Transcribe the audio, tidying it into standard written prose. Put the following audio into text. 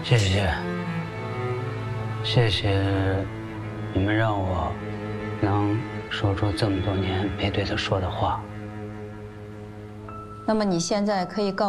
谢谢，谢谢你们让我能说出这么多年没对他说的话。 那么你现在可以告